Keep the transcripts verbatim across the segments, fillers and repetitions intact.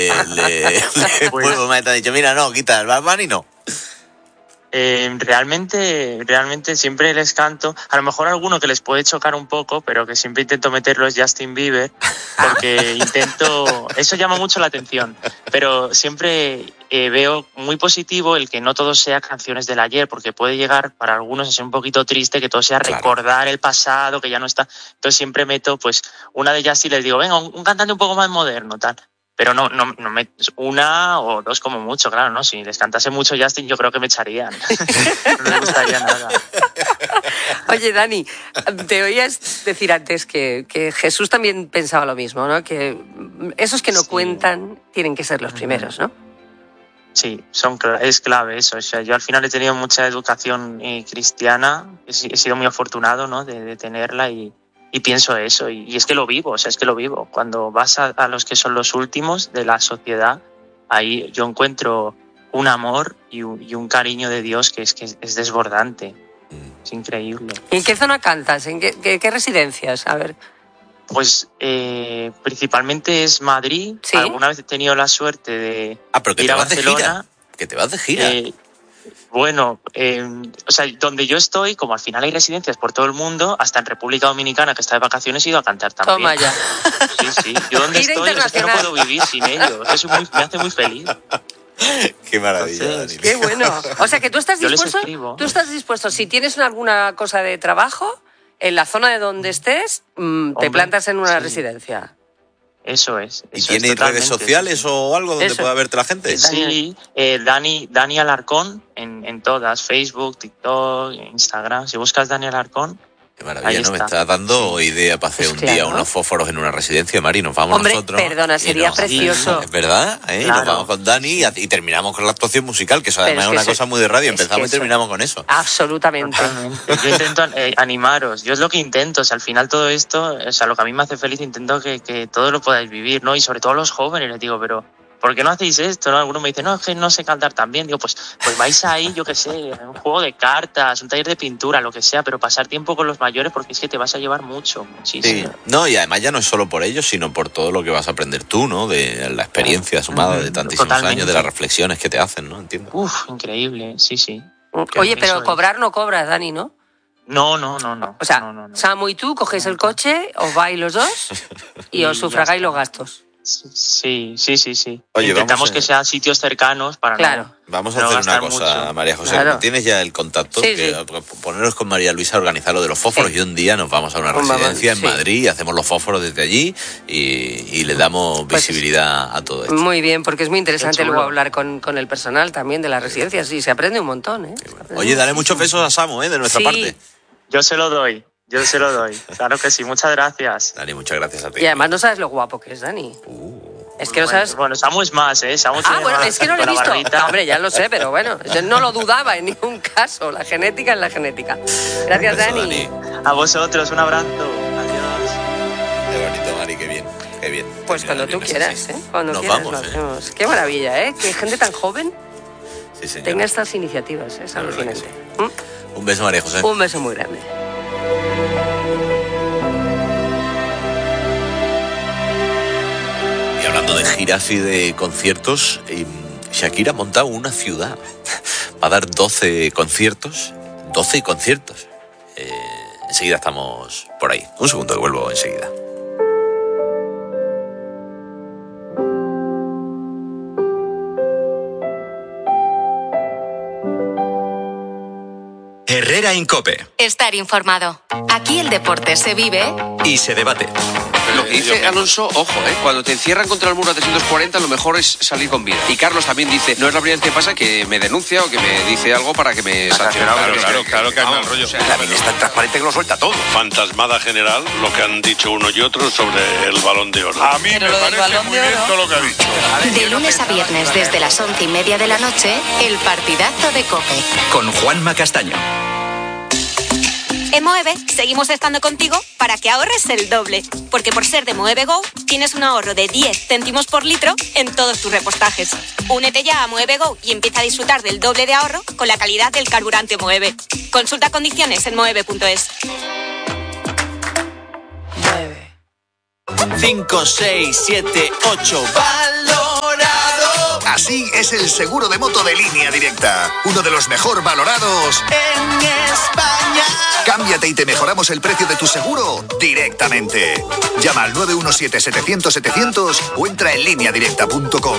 le, le, le Pues- Pueblo Meta ha dicho, mira, no, quita el Bad Bunny, no. Eh, realmente, realmente siempre les canto. A lo mejor alguno que les puede chocar un poco, pero que siempre intento meterlo es Justin Bieber, porque intento. Eso llama mucho la atención. Pero siempre eh, veo muy positivo el que no todo sea canciones del ayer, porque puede llegar para algunos a ser un poquito triste que todo sea Claro. recordar el pasado, que ya no está. Entonces siempre meto, pues, una de Justin, les digo, venga, un, un cantante un poco más moderno, tal. Pero no, no, no me, una o dos como mucho, claro, ¿no? Si les cantase mucho Justin, yo creo que me echarían. No me gustaría nada. Oye, Dani, te oías decir antes que, que Jesús también pensaba lo mismo, ¿no? Que esos que no Sí. cuentan tienen que ser los primeros, ¿no? Sí, son, cla- es clave eso. O sea, yo al final he tenido mucha educación eh, cristiana, he, si- he sido muy afortunado, ¿no? de, de tenerla y, y pienso eso. Y, y es que lo vivo, o sea, es que lo vivo. Cuando vas a, a los que son los últimos de la sociedad, ahí yo encuentro un amor y un, y un cariño de Dios que es que es, es desbordante. Es increíble. ¿Y en qué zona cantas? ¿En qué, qué- qué residencias? A ver. Pues eh, principalmente es Madrid. ¿Sí? Alguna vez he tenido la suerte de Ah, pero que ir te a vas de Barcelona. gira. Que te vas de gira. Eh, bueno, eh, o sea, donde yo estoy, como al final hay residencias por todo el mundo, hasta en República Dominicana, que está de vacaciones, he ido a cantar también. Toma ya. Sí, sí. Yo donde Gira estoy, o sea, es que no internacional. puedo vivir sin ellos. Eso es muy- me hace muy feliz. Qué maravilla, Entonces, Dani. Qué bueno. O sea, que tú estás Yo les dispuesto, escribo. tú estás dispuesto, si tienes alguna cosa de trabajo, en la zona de donde estés, mm, te Hombre, plantas en una sí. residencia. Eso es. ¿Y eso tiene es, totalmente, redes sociales sí, sí. o algo donde Eso. pueda verte la gente? Sí, eh, Dani, Dani Alarcón en, en todas, Facebook, TikTok, Instagram. Si buscas Dani Alarcón, Qué maravilla, ahí ¿no? Me está. estás dando idea para hacer Pues un claro. día unos fósforos en una residencia, Mari. Nos vamos Hombre, nosotros. perdona, y sería nos- precioso. Es verdad, ¿eh? Claro. Nos vamos con Dani y, y terminamos con la actuación musical, que eso Pero además es es que una eso- cosa muy de radio. es Empezamos que y eso- terminamos con eso. Absolutamente. Totalmente. Yo intento eh, animaros. Yo es lo que intento. O sea, al final todo esto, o sea, lo que a mí me hace feliz, intento que, que todo lo podáis vivir, ¿no? Y sobre todo los jóvenes, les digo, pero ¿por qué no hacéis esto? ¿No? Algunos me dicen, no, es que no sé cantar tan bien. Digo, pues, pues vais ahí, yo qué sé, un juego de cartas, un taller de pintura, lo que sea, pero pasar tiempo con los mayores porque es que te vas a llevar mucho, Sí, muchísimo. no, y además ya no es solo por ellos, sino por todo lo que vas a aprender tú, ¿no? De la experiencia sumada de tantísimos Totalmente. años, de las reflexiones que te hacen, ¿no? Entiendo. Uf, increíble, sí, sí. Oye, Eso pero es. cobrar no cobras, Dani, ¿no? No, no, no, no. O sea, no, no, no. Samu y tú cogéis el coche, os vais los dos y Y os ya sufragáis está. los gastos. Sí, sí, sí, sí. Oye, Intentamos vamos a- que sean sitios cercanos para Claro. no. Vamos a no hacer una gastar cosa, mucho. María José. Claro. Como tienes ya el contacto, Sí, que, sí. poneros con María Luisa a organizar lo de los fósforos Sí. y un día nos vamos a una Vamos, residencia sí. en Madrid, hacemos los fósforos desde allí y, y le damos Pues- visibilidad a todo esto. Muy bien, porque es muy interesante Qué chulo. luego hablar con, con el personal también de las residencias y se aprende un montón, ¿eh? Se aprende Oye, dale muchos muchísimo. besos a Samu, ¿eh? De nuestra Sí. parte. Yo se lo doy, yo se lo doy. Claro que sí, muchas gracias. Dani, muchas gracias a ti. Y además no sabes lo guapo que es, Dani. Es que no Bueno, sabes... bueno, Samu es más, ¿eh? Samu Ah, tiene bueno, más es que no lo he con la visto. barbita. No, hombre, ya lo sé, pero bueno, yo no lo dudaba en ningún caso. La genética es la genética. Gracias, Un beso, Dani. A vosotros, un abrazo. Adiós. Qué bonito, Mari, qué bien. Qué bien. Pues Terminar cuando tú el viernes quieras, así. ¿eh? Cuando Nos quieras vamos, lo ¿eh? hacemos. Qué maravilla, ¿eh? Que gente tan joven Sí, señor. tenga estas iniciativas, ¿eh? Es La verdad que alucinante. Un beso, María José. ¿Mm? Un beso muy grande. Y hablando de giras y de conciertos, eh, Shakira ha montado una ciudad. Va a dar doce conciertos. doce conciertos. Eh, enseguida estamos por ahí. Un segundo que vuelvo enseguida. Herrera Incope. Estar informado. Aquí el deporte se vive Y se debate. Lo que dice Alonso, ojo, ¿eh? Cuando te encierran contra el muro a trescientos cuarenta, lo mejor es salir con vida. Y Carlos también dice, no es la primera vez que pasa que me denuncia o que me dice algo para que me sancione. Claro, claro, claro que hay mal rollo. También es tan transparente que lo suelta todo. Fantasmada general, lo que han dicho uno y otro sobre el Balón de Oro. A mí me parece muy bien todo lo que ha dicho. de lunes a viernes desde las once y media de la noche, el partidazo de COPE. Con Juanma Castaño. En Moeve seguimos estando contigo para que ahorres el doble. Porque por ser de Moeve Go, tienes un ahorro de diez céntimos por litro en todos tus repostajes. Únete ya a Moeve Go y empieza a disfrutar del doble de ahorro con la calidad del carburante Moeve. Consulta condiciones en moeve punto es. cinco, seis, siete, ocho. Valor es el seguro de moto de Línea Directa. Uno de los mejor valorados en España. Cámbiate y te mejoramos el precio de tu seguro directamente. Llama al nueve uno siete, setecientos, setecientos o entra en línea directa punto com.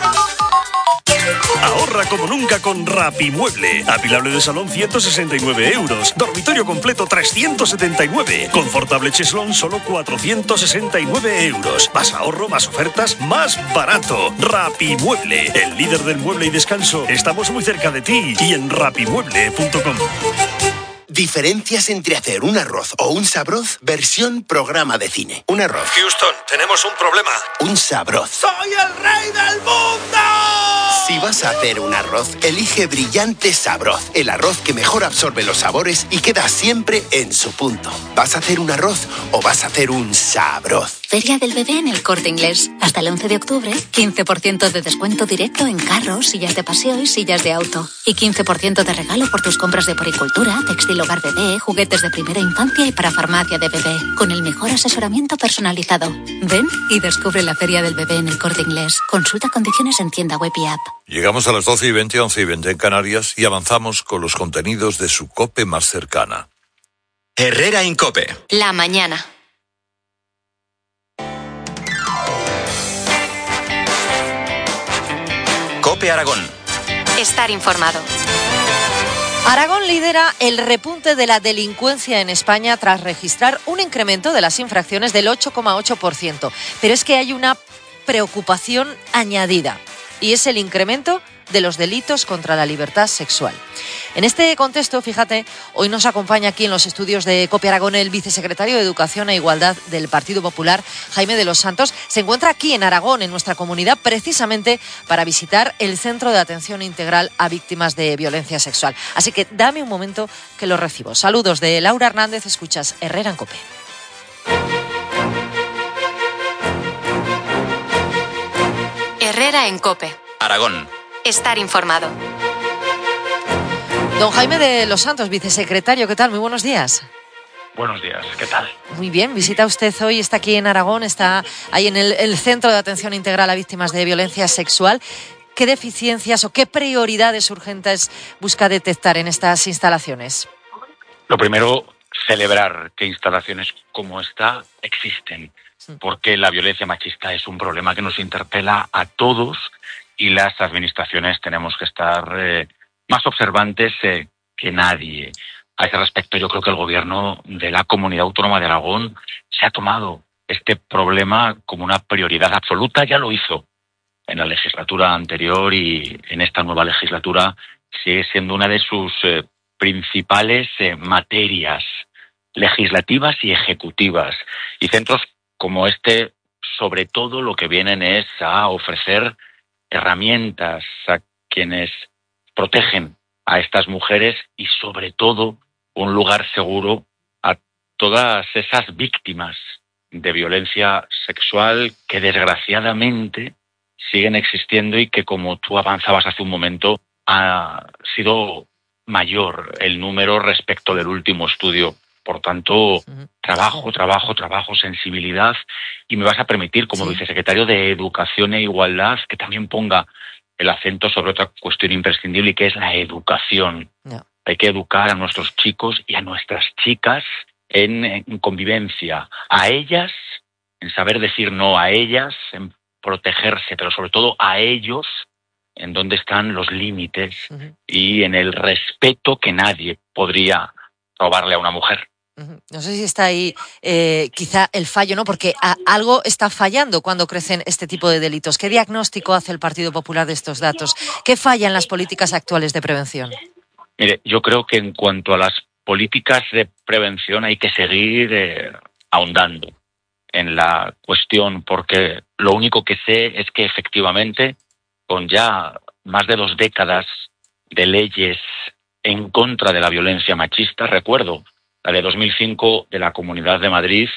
Ahorra como nunca con Rapimueble. Apilable de salón ciento sesenta y nueve euros. Dormitorio completo trescientos setenta y nueve. Confortable cheslón solo cuatrocientos sesenta y nueve euros. Más ahorro, más ofertas, más barato. Rapimueble, el líder del mueble y descanso. Estamos muy cerca de ti y en rapimueble punto com. Diferencias entre hacer un arroz o un sabroz, versión programa de cine. Un arroz. Houston, tenemos un problema. Un sabroz. ¡Soy el rey del mundo! Si vas a hacer un arroz, elige Brillante Sabroz. El arroz que mejor absorbe los sabores y queda siempre en su punto. ¿Vas a hacer un arroz o vas a hacer un sabroz? Feria del Bebé en El Corte Inglés. Hasta el once de octubre, quince por ciento de descuento directo en carros, sillas de paseo y sillas de auto. Y quince por ciento de regalo por tus compras de poricultura, textil hogar bebé, juguetes de primera infancia y para farmacia de bebé. Con el mejor asesoramiento personalizado. Ven y descubre la Feria del Bebé en El Corte Inglés. Consulta condiciones en tienda web y app. Llegamos a las doce y veinte, once y veinte en Canarias y avanzamos con los contenidos de su COPE más cercana. Herrera Incope. La mañana. COPE Aragón. Estar informado. Aragón lidera el repunte de la delincuencia en España tras registrar un incremento de las infracciones del ocho coma ocho por ciento. Pero es que hay una preocupación añadida y es el incremento de los delitos contra la libertad sexual. En este contexto, fíjate, hoy nos acompaña aquí en los estudios de COPE Aragón el vicesecretario de Educación e Igualdad del Partido Popular, Jaime de los Santos. Se encuentra aquí en Aragón, en nuestra comunidad, precisamente para visitar el Centro de Atención Integral a Víctimas de Violencia Sexual. Así que dame un momento que lo recibo. Saludos de Laura Hernández, escuchas Herrera en COPE. Herrera en COPE. Aragón. Estar informado. Don Jaime de los Santos, vicesecretario, ¿qué tal? Muy buenos días. Buenos días, ¿qué tal? Muy bien, visita usted hoy, está aquí en Aragón, está ahí en el, el Centro de Atención Integral a Víctimas de Violencia Sexual. ¿Qué deficiencias o qué prioridades urgentes busca detectar en estas instalaciones? Lo primero, celebrar que instalaciones como esta existen, porque la violencia machista es un problema que nos interpela a todos y las administraciones tenemos que estar eh, más observantes eh, que nadie. A ese respecto, yo creo que el Gobierno de la Comunidad Autónoma de Aragón se ha tomado este problema como una prioridad absoluta. Ya lo hizo en la legislatura anterior y en esta nueva legislatura sigue siendo una de sus eh, principales eh, materias legislativas y ejecutivas. Y centros como este, sobre todo, lo que vienen es a ofrecer herramientas a quienes protegen a estas mujeres y, sobre todo, un lugar seguro a todas esas víctimas de violencia sexual que, desgraciadamente, siguen existiendo y que, como tú avanzabas hace un momento, ha sido mayor el número respecto del último estudio. Por tanto, trabajo, trabajo, trabajo, sensibilidad. Y me vas a permitir, como sí. vicesecretario de Educación e Igualdad, que también ponga el acento sobre otra cuestión imprescindible, que es la educación. No. Hay que educar a nuestros chicos y a nuestras chicas en, en convivencia. A ellas, en saber decir no, a ellas, en protegerse, pero sobre todo a ellos, en dónde están los límites uh-huh. y en el respeto que nadie podría robarle a una mujer. No sé si está ahí eh, quizá el fallo, ¿no? Porque a, algo está fallando cuando crecen este tipo de delitos. ¿Qué diagnóstico hace el Partido Popular de estos datos? ¿Qué falla en las políticas actuales de prevención? Mire, yo creo que en cuanto a las políticas de prevención hay que seguir eh, ahondando en la cuestión, porque lo único que sé es que efectivamente, con ya más de dos décadas de leyes en contra de la violencia machista, recuerdo la de dos mil cinco de la Comunidad de Madrid,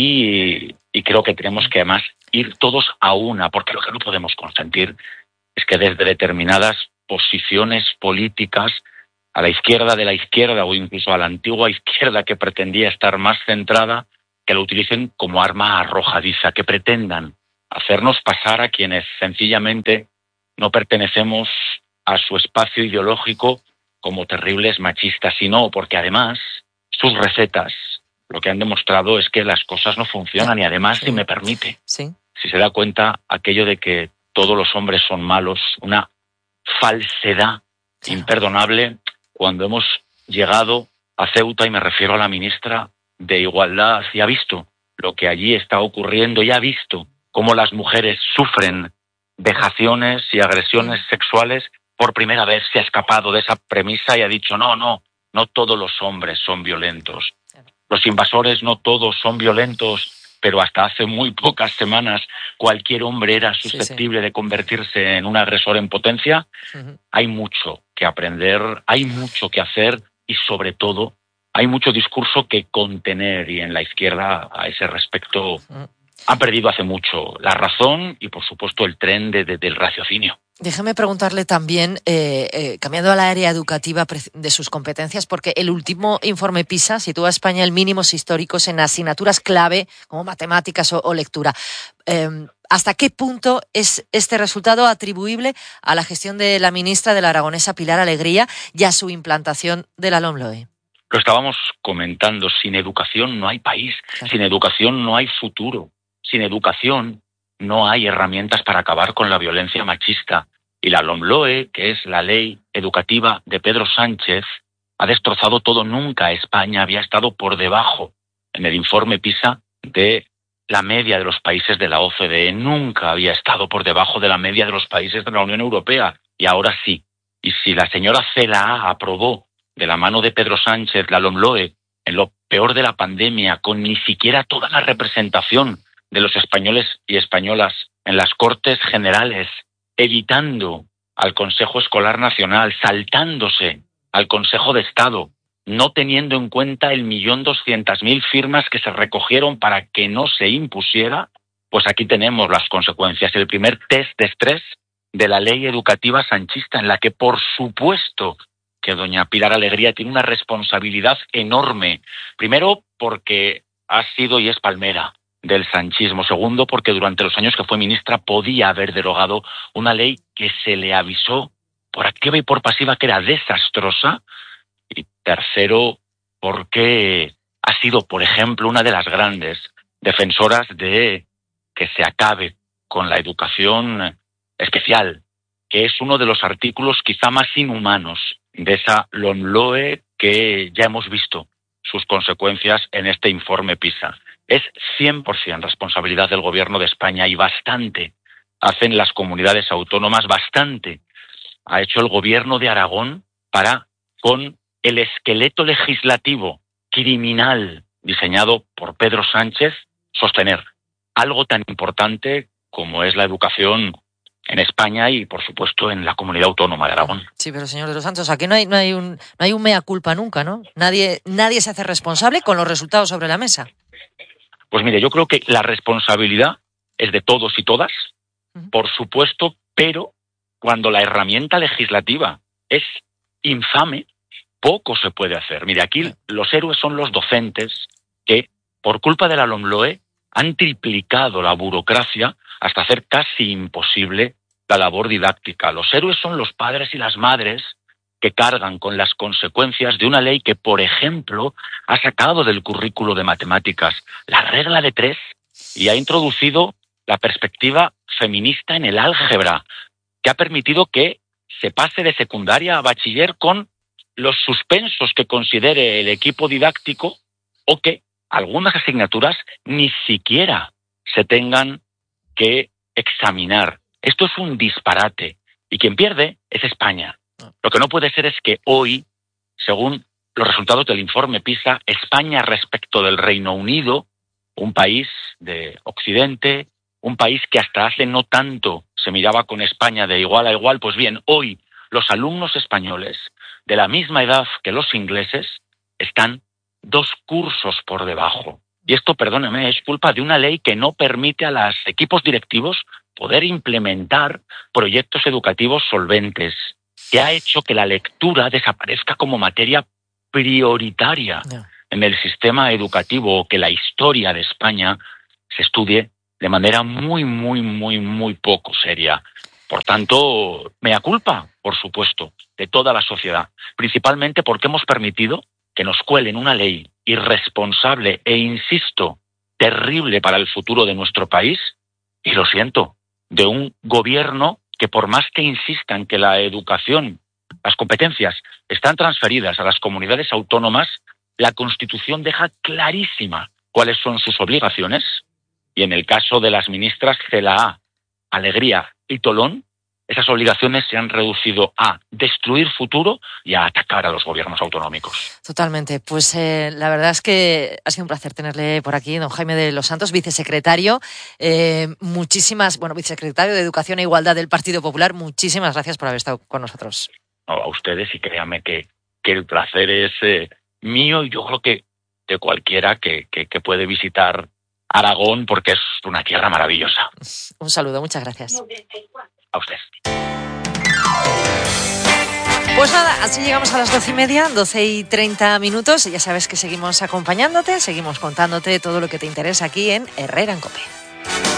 y, y creo que tenemos que además ir todos a una, porque lo que no podemos consentir es que desde determinadas posiciones políticas, a la izquierda de la izquierda o incluso a la antigua izquierda que pretendía estar más centrada, que lo utilicen como arma arrojadiza, que pretendan hacernos pasar a quienes sencillamente no pertenecemos a su espacio ideológico como terribles machistas, sino porque además sus recetas lo que han demostrado es que las cosas no funcionan. Y además, sí. si me permite, sí. si se da cuenta aquello de que todos los hombres son malos, una falsedad sí. imperdonable, cuando hemos llegado a Ceuta, y me refiero a la ministra de Igualdad, y ha visto lo que allí está ocurriendo y ha visto cómo las mujeres sufren vejaciones y agresiones sí. sexuales. Por primera vez se ha escapado de esa premisa y ha dicho, no, no, no todos los hombres son violentos. Los invasores no todos son violentos, pero hasta hace muy pocas semanas cualquier hombre era susceptible sí, sí. de convertirse en un agresor en potencia. Uh-huh. Hay mucho que aprender, hay mucho que hacer y sobre todo hay mucho discurso que contener, y en la izquierda a ese respecto uh-huh. han perdido hace mucho la razón y por supuesto el tren de, de, del raciocinio. Déjeme preguntarle también, eh, eh, cambiando al área educativa de sus competencias, porque el último informe PISA sitúa a España en mínimos históricos en asignaturas clave como matemáticas o, o lectura. Eh, ¿Hasta qué punto es este resultado atribuible a la gestión de la ministra de la aragonesa Pilar Alegría y a su implantación de la LOMLOE? Lo estábamos comentando, sin educación no hay país, claro. sin educación no hay futuro, sin educación no hay herramientas para acabar con la violencia machista. Y la LOMLOE, que es la ley educativa de Pedro Sánchez, ha destrozado todo. Nunca España había estado por debajo en el informe PISA de la media de los países de la O C D E. Nunca había estado por debajo de la media de los países de la Unión Europea. Y ahora sí. Y si la señora Celaá aprobó de la mano de Pedro Sánchez la LOMLOE en lo peor de la pandemia, con ni siquiera toda la representación de los españoles y españolas en las Cortes Generales, evitando al Consejo Escolar Nacional, saltándose al Consejo de Estado, no teniendo en cuenta el millón doscientas mil firmas que se recogieron para que no se impusiera, pues aquí tenemos las consecuencias. El primer test de estrés de la ley educativa sanchista, en la que por supuesto que doña Pilar Alegría tiene una responsabilidad enorme. Primero, porque ha sido y es palmera del sanchismo. Segundo, porque durante los años que fue ministra podía haber derogado una ley que se le avisó por activa y por pasiva que era desastrosa. Y tercero, porque ha sido, por ejemplo, una de las grandes defensoras de que se acabe con la educación especial, que es uno de los artículos quizá más inhumanos de esa LOMLOE que ya hemos visto sus consecuencias en este informe PISA. Es cien por ciento responsabilidad del Gobierno de España y bastante hacen las comunidades autónomas, bastante ha hecho el Gobierno de Aragón para, con el esqueleto legislativo criminal diseñado por Pedro Sánchez, sostener algo tan importante como es la educación en España y, por supuesto, en la comunidad autónoma de Aragón. Sí, pero señor de los Santos, aquí no hay, no hay un, no hay un mea culpa nunca, ¿no? Nadie, nadie se hace responsable con los resultados sobre la mesa. Pues mire, yo creo que la responsabilidad es de todos y todas, uh-huh. por supuesto, pero cuando la herramienta legislativa es infame, poco se puede hacer. Mire, aquí uh-huh. los héroes son los docentes que, por culpa de la LOMLOE, han triplicado la burocracia hasta hacer casi imposible la labor didáctica. Los héroes son los padres y las madres que cargan con las consecuencias de una ley que, por ejemplo, ha sacado del currículo de matemáticas la regla de tres y ha introducido la perspectiva feminista en el álgebra, que ha permitido que se pase de secundaria a bachiller con los suspensos que considere el equipo didáctico, o que algunas asignaturas ni siquiera se tengan que examinar. Esto es un disparate y quien pierde es España. Lo que no puede ser es que hoy, según los resultados del informe PISA, España respecto del Reino Unido, un país de Occidente, un país que hasta hace no tanto se miraba con España de igual a igual, pues bien, hoy los alumnos españoles de la misma edad que los ingleses están dos cursos por debajo. Y esto, perdóneme, es culpa de una ley que no permite a los equipos directivos poder implementar proyectos educativos solventes, que ha hecho que la lectura desaparezca como materia prioritaria no. en el sistema educativo, o que la historia de España se estudie de manera muy, muy, muy, muy poco seria. Por tanto, mea culpa, por supuesto, de toda la sociedad, principalmente porque hemos permitido que nos cuelen una ley irresponsable e, insisto, terrible para el futuro de nuestro país, y lo siento, de un gobierno que por más que insistan que la educación, las competencias están transferidas a las comunidades autónomas, la Constitución deja clarísima cuáles son sus obligaciones, y en el caso de las ministras Celaá, Alegría y Tolón, esas obligaciones se han reducido a destruir futuro y a atacar a los gobiernos autonómicos. Totalmente. Pues eh, la verdad es que ha sido un placer tenerle por aquí, don Jaime de los Santos, vicesecretario. Eh, muchísimas, bueno, vicesecretario de Educación e Igualdad del Partido Popular. Muchísimas gracias por haber estado con nosotros. No, a ustedes, y créanme que, que el placer es eh, mío, y yo creo que de cualquiera que, que, que puede visitar Aragón, porque es una tierra maravillosa. Un saludo, muchas gracias. A usted. Pues nada, así llegamos a las doce y media, doce y treinta minutos. Ya sabes que seguimos acompañándote, seguimos contándote todo lo que te interesa aquí en Herrera en COPE.